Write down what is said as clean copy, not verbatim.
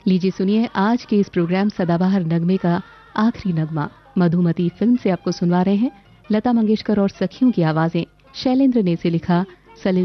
लीजिए सुनिए आज के इस प्रोग्राम सदाबहार नगमे का आखिरी नगमा। मधुमती फिल्म से आपको सुनवा रहे हैं लता मंगेशकर और सखियों की आवाजें। शैलेंद्र ने इसे लिखा, सलील